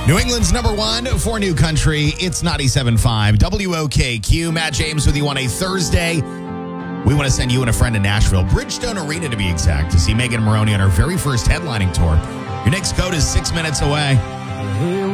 New England's number one for New Country. It's 97.5 WOKQ. Matt James with you on a Thursday. We want to send you and a friend to Nashville, Bridgestone Arena to be exact, to see Megan Moroney on her very first headlining tour. Your next code is 6 minutes away.